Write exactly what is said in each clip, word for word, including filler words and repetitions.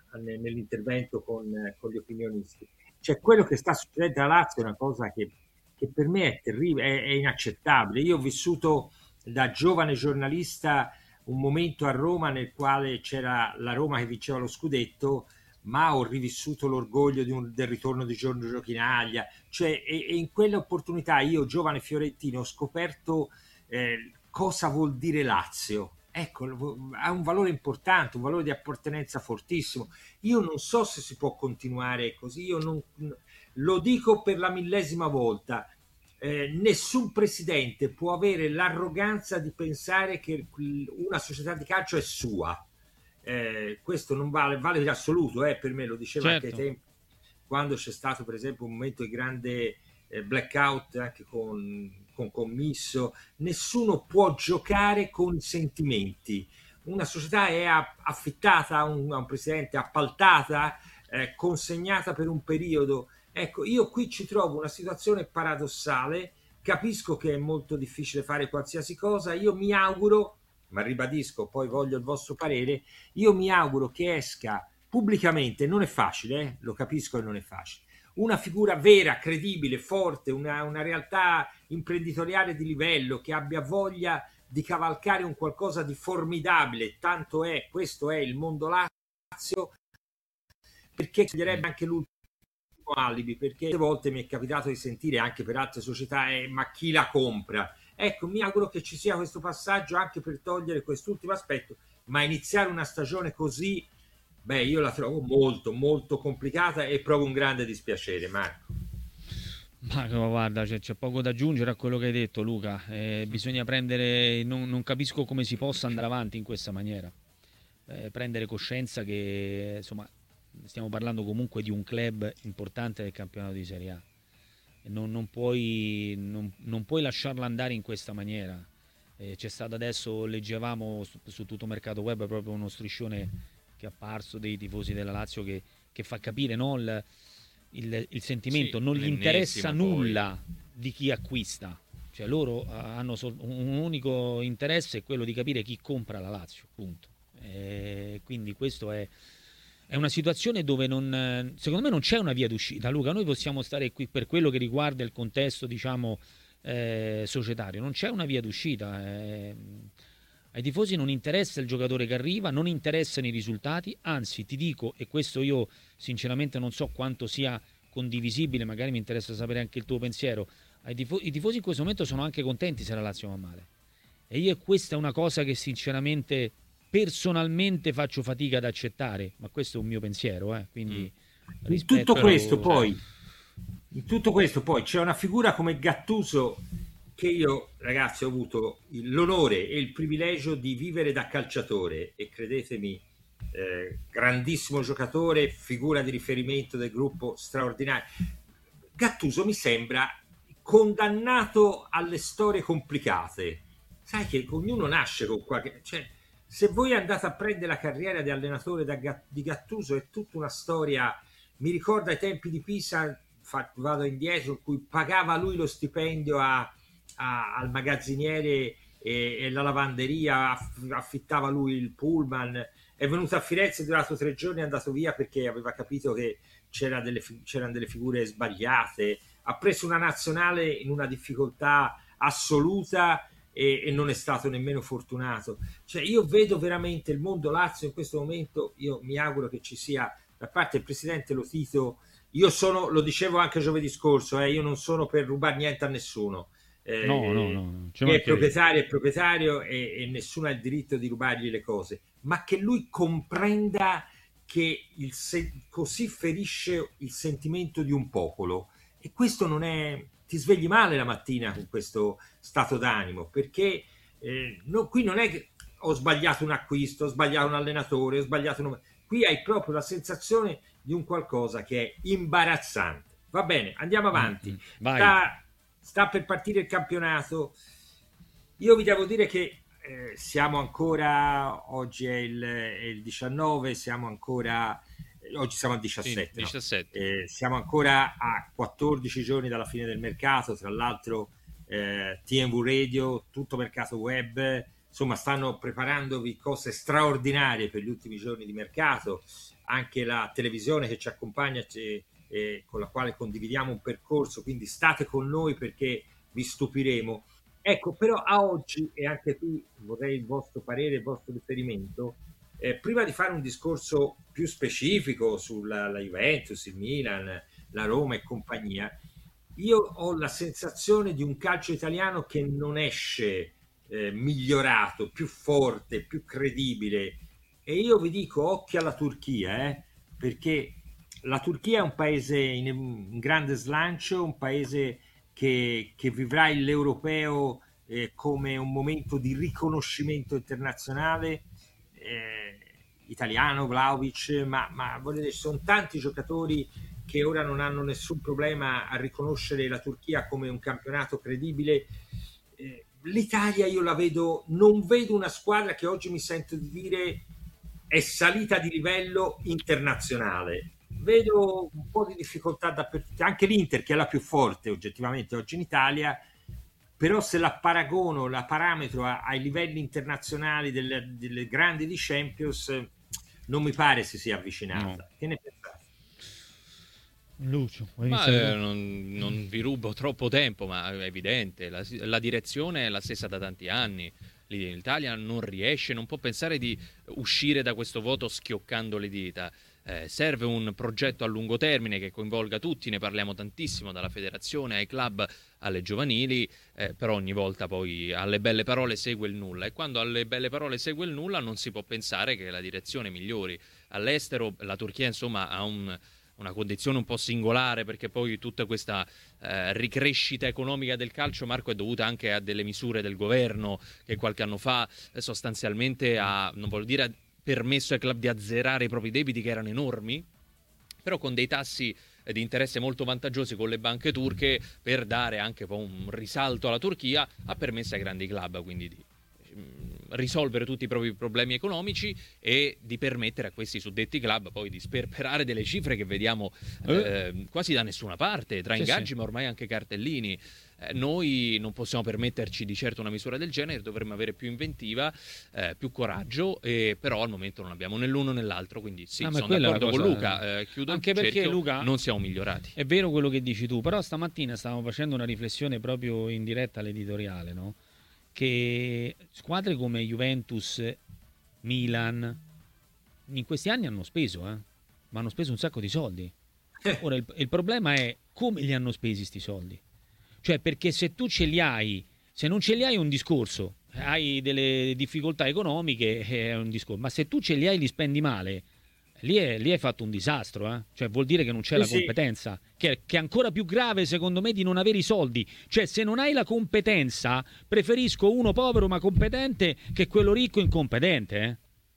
nell'intervento con, con gli opinionisti. Cioè, quello che sta succedendo a Lazio è una cosa che, che per me è terribile, è, è inaccettabile. Io ho vissuto da giovane giornalista un momento a Roma nel quale c'era la Roma che vinceva lo scudetto, ma ho rivissuto l'orgoglio di un, del ritorno di Giorgio Giovinaglia, cioè, e, e in quell'opportunità io, giovane fiorentino, ho scoperto eh, cosa vuol dire Lazio. Ecco, ha un valore importante, un valore di appartenenza fortissimo. Io non so se si può continuare così, io non, lo dico per la millesima volta. Eh, nessun presidente può avere l'arroganza di pensare che una società di calcio è sua. Eh, questo non vale, vale in assoluto, eh, per me, lo diceva anche ai Certo. tempi, quando c'è stato per esempio un momento di grande eh, blackout anche con, con Commisso. Nessuno può giocare con i sentimenti. Una società è affittata a un, a un presidente, appaltata, eh, consegnata per un periodo. Ecco, io qui ci trovo una situazione paradossale. Capisco che è molto difficile fare qualsiasi cosa. Io mi auguro, ma ribadisco, poi voglio il vostro parere, io mi auguro che esca pubblicamente, non è facile, eh? Lo capisco che non è facile, una figura vera, credibile, forte, una, una realtà imprenditoriale di livello che abbia voglia di cavalcare un qualcosa di formidabile, tanto è, questo è il mondo Lazio, perché toglierebbe anche l'ultimo alibi, perché a volte mi è capitato di sentire anche per altre società, eh, ma chi la compra? Ecco, mi auguro che ci sia questo passaggio anche per togliere quest'ultimo aspetto, ma iniziare una stagione così, beh, io la trovo molto, molto complicata e provo un grande dispiacere, Marco. Ma guarda, c'è, c'è poco da aggiungere a quello che hai detto, Luca. Eh, bisogna prendere. Non, non capisco come si possa andare avanti in questa maniera. Eh, prendere coscienza che, insomma, stiamo parlando comunque di un club importante del campionato di Serie A. E non, non puoi, non, non puoi lasciarla andare in questa maniera. Eh, c'è stato adesso, leggevamo su, su tutto Mercato Web proprio uno striscione che è apparso dei tifosi della Lazio che, che fa capire, no, il, il, il sentimento. Sì, Non gli interessa l'ennesimo poi. nulla di chi acquista. Cioè loro hanno un unico interesse, è quello di capire chi compra la Lazio, punto. E quindi questo è, è una situazione dove non, secondo me non c'è una via d'uscita, Luca. Noi possiamo stare qui per quello che riguarda il contesto, diciamo, eh, societario. Non c'è una via d'uscita. Eh, ai tifosi non interessa il giocatore che arriva, non interessano i risultati. Anzi, ti dico, e questo io sinceramente non so quanto sia condivisibile, magari mi interessa sapere anche il tuo pensiero. Ai tifo- I tifosi in questo momento sono anche contenti se la Lazio va male. E io questa è una cosa che sinceramente personalmente faccio fatica ad accettare, ma questo è un mio pensiero, eh? Mm. Quindi In tutto questo rispetto. poi, Certo. in tutto questo poi c'è una figura come Gattuso che io, ragazzi, ho avuto l'onore e il privilegio di vivere da calciatore e credetemi, eh, grandissimo giocatore, figura di riferimento del gruppo straordinario. Gattuso mi sembra condannato alle storie complicate. Sai che ognuno nasce con qualche... Cioè, se voi andate a prendere la carriera di allenatore da, di Gattuso è tutta una storia, mi ricorda i tempi di Pisa, fa, vado indietro, in cui pagava lui lo stipendio a, a, al magazziniere e, e la lavanderia, affittava lui il pullman, è venuto a Firenze, è durato tre giorni, è andato via perché aveva capito che c'era delle, c'erano delle figure sbagliate, ha preso una nazionale in una difficoltà assoluta e, e non è stato nemmeno fortunato. Cioè io vedo veramente il mondo Lazio in questo momento, io mi auguro che ci sia da parte del presidente Lotito, io sono, lo dicevo anche giovedì scorso, eh, io non sono per rubare niente a nessuno. No, no, Eh, no, ci chi è mancherebbe. proprietario è proprietario e, e nessuno ha il diritto di rubargli le cose, ma che lui comprenda che il se- così ferisce il sentimento di un popolo e questo non è, ti svegli male la mattina con questo stato d'animo perché eh, no, qui non è che ho sbagliato un acquisto, ho sbagliato un allenatore, ho sbagliato un... qui hai proprio la sensazione di un qualcosa che è imbarazzante. Va bene, andiamo avanti. Mm-mm. Vai. Sta, sta per partire il campionato. Io vi devo dire che eh, siamo ancora, oggi è il, è il diciannove, siamo ancora, oggi siamo al Sì, diciassette, no? diciassette. Eh, siamo ancora a quattordici giorni dalla fine del mercato, tra l'altro eh, T M V Radio, tutto mercato web, insomma stanno preparandovi cose straordinarie per gli ultimi giorni di mercato. anche la televisione che ci accompagna e, e con la quale condividiamo un percorso, quindi state con noi perché vi stupiremo. Ecco, però a oggi, e anche qui vorrei il vostro parere, il vostro riferimento, eh, prima di fare un discorso più specifico sulla la Juventus, il Milan, la Roma e compagnia, io ho la sensazione di un calcio italiano che non esce eh, migliorato, più forte, più credibile. E io vi dico occhio alla Turchia, eh, perché la Turchia è un paese in, in grande slancio, un paese che, che vivrà l'europeo eh, come un momento di riconoscimento internazionale, eh, italiano, Vlahovic, ma, ma voglio dire, sono tanti giocatori che ora non hanno nessun problema a riconoscere la Turchia come un campionato credibile. Eh, L'Italia io la vedo, non vedo una squadra che oggi mi sento di dire è salita di livello internazionale. Vedo un po' di difficoltà dappertutto, anche l'Inter che è la più forte oggettivamente oggi in Italia, però se la paragono, la parametro ai livelli internazionali delle, delle grandi di Champions, non mi pare si sia avvicinata. No. Che ne pensate? Lucio, ma eh, non, non vi rubo troppo tempo, ma è evidente, la, la direzione è la stessa da tanti anni. L'Italia non riesce, non può pensare di uscire da questo vuoto schioccando le dita. Eh, serve un progetto a lungo termine che coinvolga tutti, ne parliamo tantissimo, dalla federazione ai club alle giovanili, eh, però ogni volta poi alle belle parole segue il nulla, e quando alle belle parole segue il nulla non si può pensare che la direzione migliori. All'estero la Turchia insomma ha un una condizione un po' singolare, perché poi tutta questa eh, ricrescita economica del calcio, Marco, è dovuta anche a delle misure del governo che qualche anno fa eh, sostanzialmente ha, non voglio dire permesso ai club di azzerare i propri debiti che erano enormi, però con dei tassi eh, di interesse molto vantaggiosi con le banche turche, per dare anche poi un risalto alla Turchia, ha permesso ai grandi club quindi di risolvere tutti i propri problemi economici e di permettere a questi suddetti club poi di sperperare delle cifre che vediamo eh, quasi da nessuna parte, tra sì, ingaggi sì. ma ormai anche cartellini. Eh, noi non possiamo permetterci di certo una misura del genere, dovremmo avere più inventiva, eh, più coraggio, e però al momento non abbiamo né l'uno né l'altro, quindi sì, no, sono d'accordo con Luca, eh, chiudo anche il perché cerchio, Luca, non siamo migliorati. È vero quello che dici tu, però stamattina stavamo facendo una riflessione proprio in diretta all'editoriale, no? Che squadre come Juventus, Milan in questi anni hanno speso, eh? ma hanno speso un sacco di soldi. Ora il, il problema è come li hanno spesi sti soldi. Cioè, perché se tu ce li hai, se non ce li hai è un discorso, hai delle difficoltà economiche è un discorso, ma se tu ce li hai li spendi male, lì, è, lì hai fatto un disastro, eh? Cioè vuol dire che non c'è sì, la competenza, sì. che, è, che è ancora più grave secondo me di non avere i soldi. Cioè se non hai la competenza, preferisco uno povero ma competente che quello ricco incompetente, eh?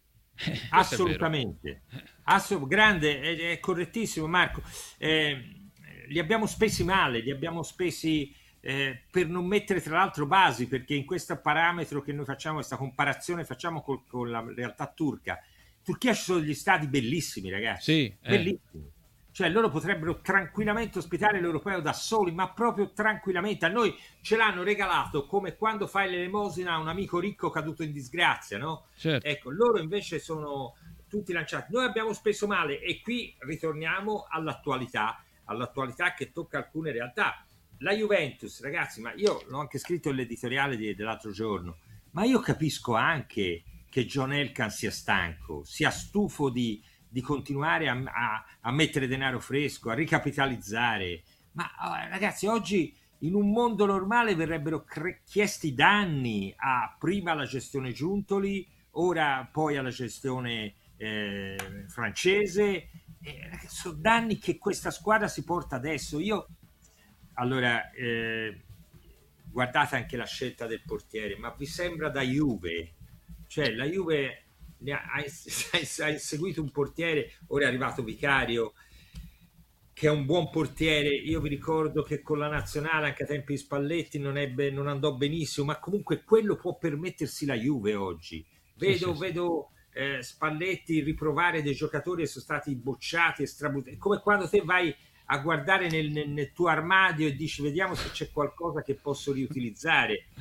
Assolutamente, Assolut- grande, è, è correttissimo Marco. Eh, li abbiamo spesi male, li abbiamo spesi eh, per non mettere tra l'altro basi, perché in questo parametro che noi facciamo, questa comparazione facciamo col, con la realtà turca. In Turchia ci sono degli stadi bellissimi, ragazzi, sì, eh. bellissimi. Cioè loro potrebbero tranquillamente ospitare l'europeo da soli, ma proprio tranquillamente. A noi ce l'hanno regalato come quando fai l'elemosina a un amico ricco caduto in disgrazia, no? Certo. Ecco, loro invece sono tutti lanciati. Noi abbiamo speso male, e qui ritorniamo all'attualità, all'attualità che tocca alcune realtà. La Juventus, ragazzi, ma io l'ho anche scritto nell'editoriale di, dell'altro giorno, ma io capisco anche che John Elkann sia stanco, sia stufo di, di continuare a, a, a mettere denaro fresco, a ricapitalizzare. Ma ragazzi, oggi in un mondo normale verrebbero cre- chiesti danni a prima la gestione Giuntoli, ora poi alla gestione eh, francese. Eh, sono danni che questa squadra si porta adesso. Io allora eh, guardate anche la scelta del portiere, ma vi sembra da Juve? Cioè la Juve ne ha, ha inseguito un portiere, ora è arrivato Vicario che è un buon portiere. Io vi ricordo che con la nazionale anche a tempi di Spalletti non, ebbe, non andò benissimo, ma comunque quello può permettersi la Juve oggi. Vedo, sì, sì, vedo eh, Spalletti riprovare dei giocatori che sono stati bocciati e strabuttati, come quando te vai a guardare nel, nel, nel tuo armadio e dici vediamo se c'è qualcosa che posso riutilizzare.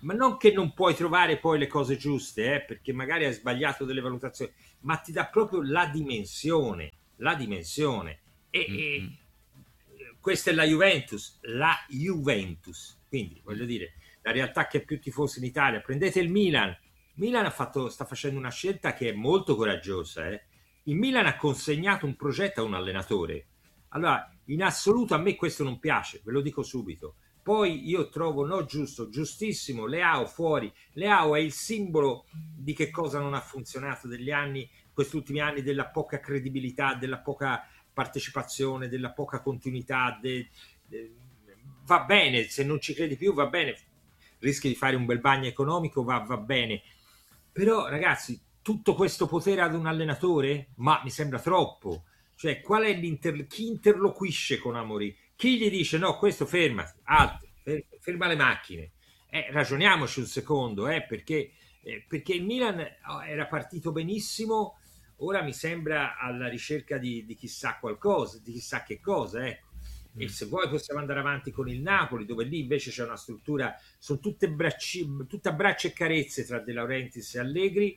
ma non che non puoi trovare poi le cose giuste, eh, perché magari hai sbagliato delle valutazioni, ma ti dà proprio la dimensione, la dimensione. E, Mm, e mm. questa è la Juventus, la Juventus, quindi voglio dire, la realtà che ha più tifosi in Italia. Prendete il Milan, Milan ha fatto, sta facendo una scelta che è molto coraggiosa, eh. Il Milan ha consegnato un progetto a un allenatore. Allora, in assoluto a me questo non piace, ve lo dico subito. Poi io trovo no giusto, giustissimo, Leao fuori. Leao è il simbolo di che cosa non ha funzionato degli anni, questi ultimi anni, della poca credibilità, della poca partecipazione, della poca continuità. De, de, va bene, se non ci credi più va bene, rischi di fare un bel bagno economico, va, va bene. Però ragazzi, tutto questo potere ad un allenatore? Ma mi sembra troppo. Cioè, qual è l'inter... chi interloquisce con Amorim? Chi gli dice no, questo fermati, altro, ferma le macchine. Eh, ragioniamoci un secondo, eh, perché, eh, perché il Milan era partito benissimo, ora mi sembra alla ricerca di, di chissà qualcosa, di chissà che cosa, ecco. E se vuoi possiamo andare avanti con il Napoli, dove lì invece c'è una struttura, sono tutte, bracci, tutte abbracci e carezze tra De Laurentiis e Allegri.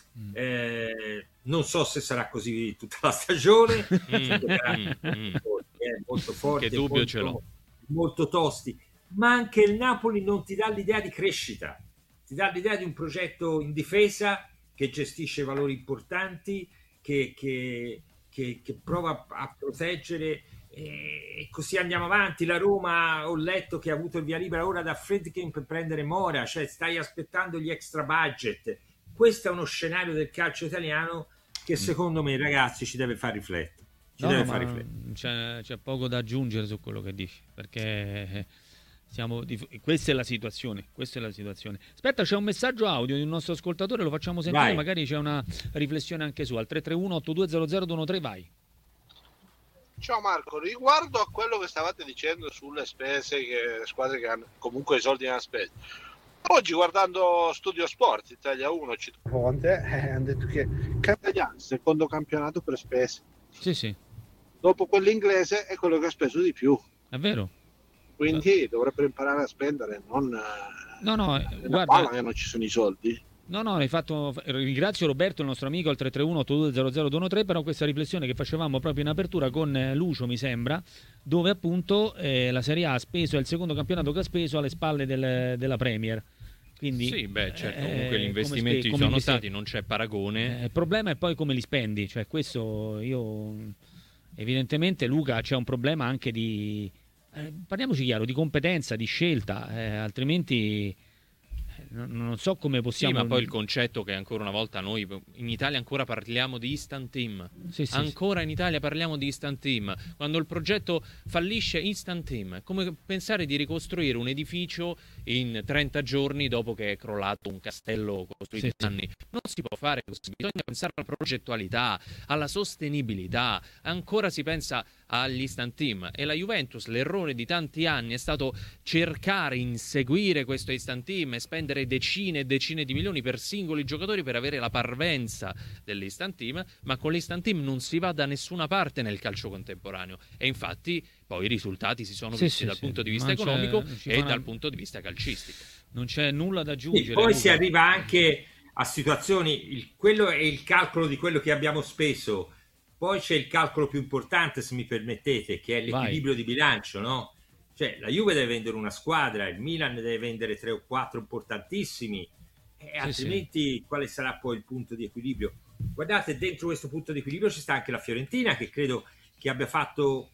Eh, non so se sarà così tutta la stagione. Mm, È molto forte, che dubbio molto, ce l'ho. molto tosti, ma anche il Napoli non ti dà l'idea di crescita, ti dà l'idea di un progetto in difesa che gestisce valori importanti, che, che, che, che prova a proteggere, e così andiamo avanti. La Roma, ho letto che ha avuto il via libera ora da Friedkin per prendere Mora, cioè stai aspettando gli extra budget. Questo è uno scenario del calcio italiano che secondo me, ragazzi, ci deve far riflettere. Ci No, deve no, far ma riflettere. c'è, c'è poco da aggiungere su quello che dici, perché siamo di, questa è la situazione, questa è la situazione. Aspetta, c'è un messaggio audio di un nostro ascoltatore, lo facciamo sentire, Vai. magari c'è una riflessione anche su al tre tre uno otto due zero zero due uno tre, vai. Ciao Marco, riguardo a quello che stavate dicendo sulle spese, che le squadre che hanno comunque i soldi hanno speso, oggi guardando Studio Sport Italia uno ci Fonte eh, hanno detto che Italiano secondo campionato per spese, Sì, sì, dopo quell'inglese è quello che ha speso di più, è vero. quindi dovrebbero imparare a spendere, non No, no, la guarda, palla che non ci sono i soldi. No, no, hai fatto... ringrazio Roberto, il nostro amico, al tre tre uno otto due zero zero due uno tre, però questa riflessione che facevamo proprio in apertura con eh, Lucio, mi sembra, dove appunto eh, la Serie A ha speso, è il secondo campionato che ha speso alle spalle del- della Premier. Quindi, Sì, beh, certo, eh, comunque gli come investimenti spe- ci come sono li- stati, non c'è paragone. Eh, il problema è poi come li spendi, cioè questo io... Evidentemente Luca c'è un problema anche di... eh, parliamoci chiaro, di competenza, di scelta, eh, altrimenti... Non, non so come possiamo... Sì, ma poi il concetto che ancora una volta noi in Italia ancora parliamo di instant team. Sì, sì, ancora in Italia parliamo di instant team. Quando il progetto fallisce, instant team. È come pensare di ricostruire un edificio in trenta giorni dopo che è crollato un castello costruito Sì, in anni. Non si può fare così. Bisogna pensare alla progettualità, alla sostenibilità. Ancora si pensa agli instant team. E la Juventus, l'errore di tanti anni è stato cercare, inseguire questo instant team e spendere decine e decine di milioni per singoli giocatori per avere la parvenza dell'instant team, ma con l'instant team non si va da nessuna parte nel calcio contemporaneo, e infatti poi i risultati si sono Sì, visti sì, dal sì. punto di vista Non c'è- economico ci e fa una- dal punto di vista calcistico. Non c'è nulla da Sì, aggiungere. poi Luca. si arriva anche a situazioni, il- quello è il calcolo di quello che abbiamo speso, poi c'è il calcolo più importante, se mi permettete, che è l'equilibrio di bilancio, no? Cioè la Juve deve vendere una squadra, il Milan deve vendere tre o quattro importantissimi, e Sì, altrimenti quale sarà poi il punto di equilibrio? Guardate, dentro questo punto di equilibrio ci sta anche la Fiorentina, che credo che abbia fatto,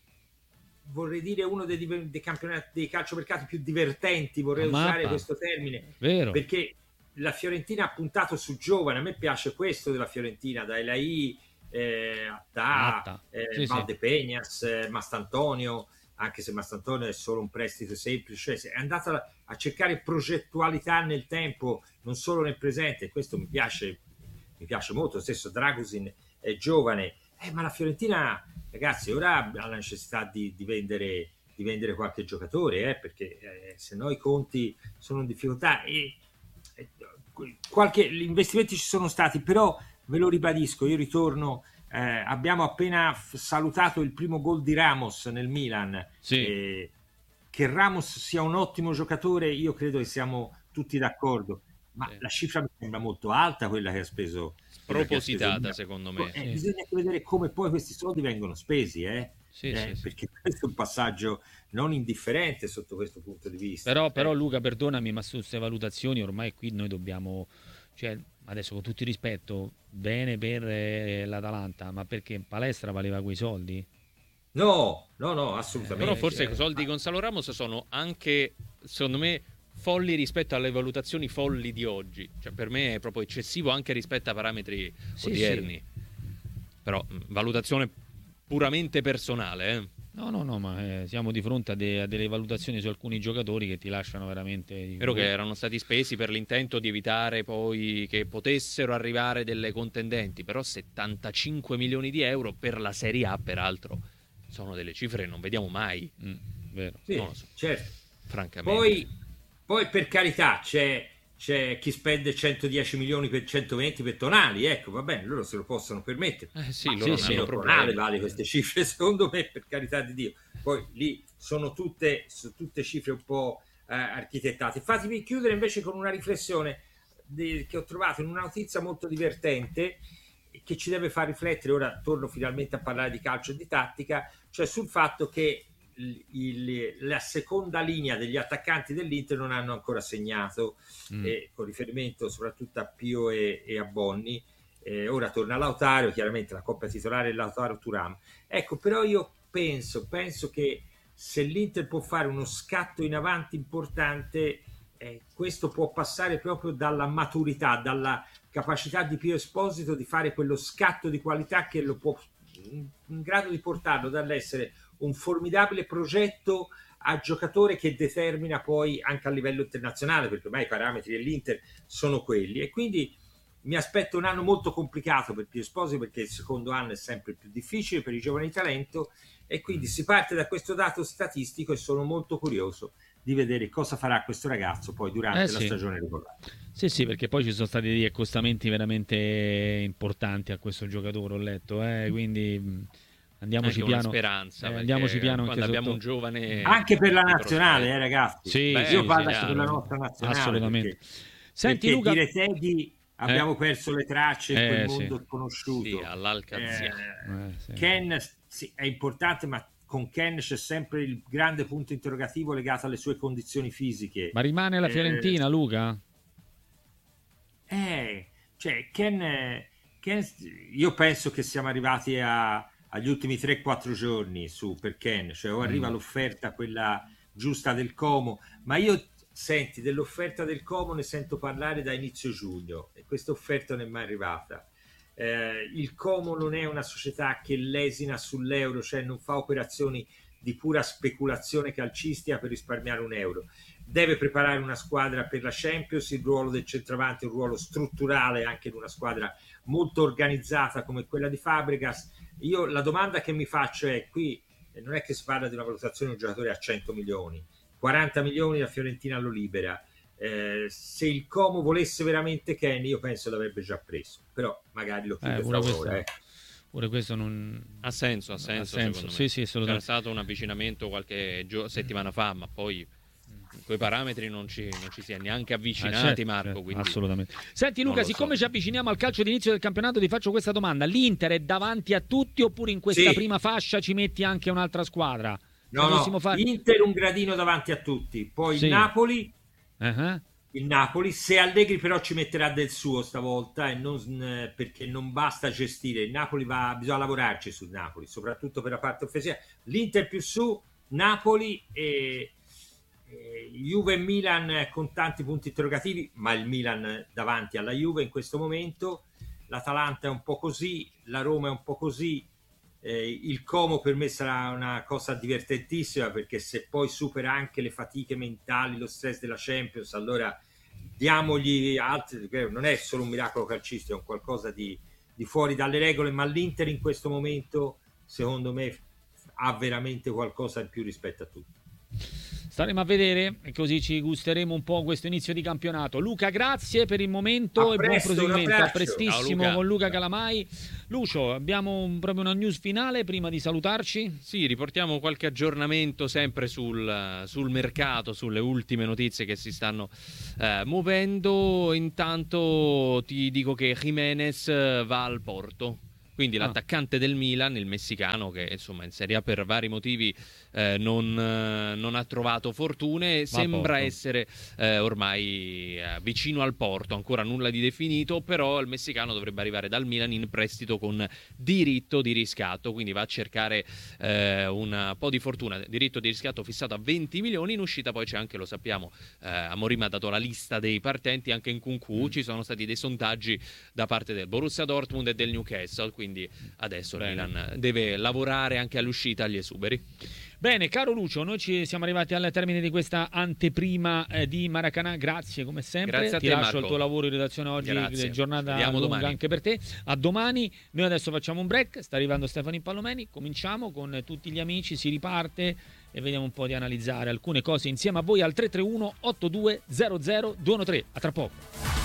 vorrei dire, uno dei, diver- dei campionati dei calciomercati più divertenti, vorrei A usare mappa. questo termine, Vero. perché la Fiorentina ha puntato su giovane. A me piace questo della Fiorentina, da Elai, eh, Attà, Atta. eh, Sì, sì. Valdepeñas, eh, Mastantonio, anche se Mastantonio è solo un prestito semplice, cioè, è andata a, a cercare progettualità nel tempo, non solo nel presente. Questo mi piace, mi piace molto. Lo stesso Dragusin è giovane, eh, ma la Fiorentina, ragazzi, ora ha la necessità di, di vendere di vendere qualche giocatore, eh, perché eh, se no i conti sono in difficoltà. E, e qualche, gli investimenti ci sono stati, però ve lo ribadisco, io ritorno, eh, abbiamo appena f- salutato il primo gol di Ramos nel Milan. Sì. Eh, che Ramos sia un ottimo giocatore, io credo che siamo tutti d'accordo, ma Sì. la cifra mi sembra molto alta quella che ha speso. quella che ha speso il Spropositata, Milan. secondo me. Eh, Sì. Bisogna vedere come poi questi soldi vengono spesi, eh? Sì, Eh, sì, sì. perché questo è un passaggio non indifferente sotto questo punto di vista. Però, però Eh, Luca, perdonami, ma su queste valutazioni ormai qui noi dobbiamo, cioè, adesso con tutto il rispetto, bene per eh, l'Atalanta, ma perché in palestra valeva quei soldi? no, no, no, Però assolutamente. forse i eh. soldi di Gonzalo Ramos sono anche, secondo me, folli rispetto alle valutazioni folli di oggi. Cioè, per me è proprio eccessivo anche rispetto ai parametri Sì, odierni. Però mh, valutazione puramente personale, eh. No, no, no, ma eh, siamo di fronte a, de- a delle valutazioni su alcuni giocatori che ti lasciano veramente... dico, Vero che boh. erano stati spesi per l'intento di evitare poi che potessero arrivare delle contendenti, però settantacinque milioni di euro per la Serie A, peraltro, sono delle cifre che non vediamo mai, Mm, vero. Sì, non lo so, certo. francamente. Poi, poi per carità c'è, c'è chi spende centodieci milioni per centoventi per Tonali, ecco, va bene, loro se lo possono permettere. Eh sì, Ma loro sì, non sì. hanno nemmeno problemi. Tonali vale queste cifre, secondo me, per carità di Dio. Poi lì sono tutte, sono tutte cifre un po' eh, architettate. Fatemi chiudere invece con una riflessione di- che ho trovato in una notizia molto divertente che ci deve far riflettere. Ora torno finalmente a parlare di calcio e di tattica, cioè sul fatto che il- il- la seconda linea degli attaccanti dell'Inter non hanno ancora segnato, Mm. eh, con riferimento soprattutto a Pio e, e a Bonni. Eh, ora torna Lautaro, chiaramente la coppia titolare è Lautaro Thuram. Ecco, però io penso, penso che se l'Inter può fare uno scatto in avanti importante, eh, questo può passare proprio dalla maturità, dalla capacità di Pio Esposito di fare quello scatto di qualità che lo può in grado di portarlo dall'essere un formidabile progetto a giocatore che determina poi anche a livello internazionale, perché ormai i parametri dell'Inter sono quelli. E quindi mi aspetto un anno molto complicato per Pio Esposito, perché il secondo anno è sempre più difficile per i giovani di talento, e quindi si parte da questo dato statistico e sono molto curioso di vedere cosa farà questo ragazzo poi durante Eh, la sì. stagione regolare. Sì, sì, perché poi ci sono stati degli accostamenti veramente importanti a questo giocatore, ho letto, eh, quindi mh, andiamoci Anche una piano. speranza, eh, perché andiamoci piano quando anche abbiamo sotto... un giovane Anche per la di nazionale, prospetto. eh, ragazzi. Sì, Beh, sì, Io sì, parlo anche per la chiaro. nostra nazionale, assolutamente. perché, Senti perché Luca, dire Teddy abbiamo Eh. perso le tracce in quel Eh, sì. mondo sconosciuto. Sì, all'Alcazia. Eh, Eh, sì. Ken sì, è importante, ma con Ken c'è sempre il grande punto interrogativo legato alle sue condizioni fisiche. ma rimane la Eh, Fiorentina, Luca? Eh, cioè, Ken, eh, Ken- io penso che siamo arrivati a- agli ultimi tre quattro giorni su per Ken, cioè o arriva Mm. l'offerta quella giusta del Como, ma io senti dell'offerta del Como ne sento parlare da inizio giugno e questa offerta non è mai arrivata. Eh, il Como non è una società che lesina sull'euro, cioè non fa operazioni di pura speculazione calcistica per risparmiare un euro. Deve preparare una squadra per la Champions, il ruolo del centravanti è un ruolo strutturale anche in una squadra molto organizzata come quella di Fabregas. Io la domanda che mi faccio è, qui non è che si parla di una valutazione di un giocatore a cento milioni, quaranta milioni la Fiorentina lo libera. Eh, se il Como volesse veramente Ken, io penso l'avrebbe già preso, però magari lo chiude Eh, fra pure, un'ora, questo, eh. pure questo non... Ha senso, ha senso, ha senso. secondo me. Sì, sì, C'era assolutamente. stato un avvicinamento qualche gio- settimana fa, ma poi in quei parametri non ci, non ci si è neanche avvicinati, Eh, certo, Marco. certo, Quindi assolutamente. Senti non Luca, lo so. siccome ci avviciniamo al calcio d'inizio del campionato, ti faccio questa domanda: l'Inter è davanti a tutti oppure in questa Sì. prima fascia ci metti anche un'altra squadra? Se No, dovessimo no, fare... Inter un gradino davanti a tutti, poi Sì. il Napoli, Uh-huh. il Napoli, se Allegri però ci metterà del suo stavolta e non, eh, perché non basta gestire, il Napoli va, bisogna lavorarci sul Napoli, soprattutto per la parte offensiva. L'Inter più su, Napoli e, e Juve e Milan con tanti punti interrogativi, ma il Milan davanti alla Juve in questo momento, l'Atalanta è un po' così, la Roma è un po' così. Eh, il Como per me sarà una cosa divertentissima, perché se poi supera anche le fatiche mentali, lo stress della Champions, allora diamogli altri, non è solo un miracolo calcistico, è un qualcosa di, di fuori dalle regole, ma l'Inter in questo momento secondo me ha veramente qualcosa in più rispetto a tutti. Staremo a vedere, così ci gusteremo un po' questo inizio di campionato. Luca, grazie per il momento a e presto, buon proseguimento. A prestissimo. Ciao, Luca. Con Luca Calamai. Lucio, abbiamo un, proprio una news finale prima di salutarci? Sì, riportiamo qualche aggiornamento sempre sul, sul mercato, sulle ultime notizie che si stanno eh, muovendo. Intanto ti dico che Jiménez va al Porto. Quindi ah. l'attaccante del Milan, il messicano, che insomma in Serie A per vari motivi eh, non, eh, non ha trovato fortune, sembra essere eh, ormai eh, vicino al Porto, ancora nulla di definito, però il messicano dovrebbe arrivare dal Milan in prestito con diritto di riscatto, quindi va a cercare eh, un po' di fortuna. Diritto di riscatto fissato a venti milioni, in uscita poi c'è anche, lo sappiamo, eh, Amorim ha dato la lista dei partenti, anche in Nkunku, mm. ci sono stati dei sondaggi da parte del Borussia Dortmund e del Newcastle, quindi quindi adesso il Milan deve lavorare anche all'uscita agli esuberi. Bene, caro Lucio, noi ci siamo arrivati al termine di questa anteprima eh, di Maracanã. Grazie come sempre. Grazie a Ti te, lascio Marco. il tuo lavoro in redazione oggi, Grazie. giornata Vediamo lunga domani. anche per te. A domani. Noi adesso facciamo un break, sta arrivando Stefano Palomeni, cominciamo con tutti gli amici, si riparte e vediamo un po' di analizzare alcune cose insieme a voi al tre tre uno otto due zero zero due uno tre. A tra poco.